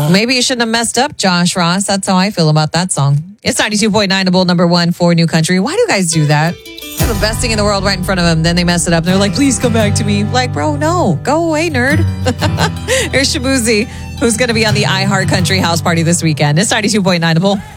Maybe you shouldn't have messed up, Josh Ross. That's how I feel about that song. It's 92.9 The Bull, number one for New Country. Why do you guys do that? They're the best thing in the world right in front of them. Then they mess it up. They're like, please come back to me. Like, bro, no. Go away, nerd. Here's Shabuzi, who's going to be on the iHeart Country House Party this weekend. It's 92.9 The Bull.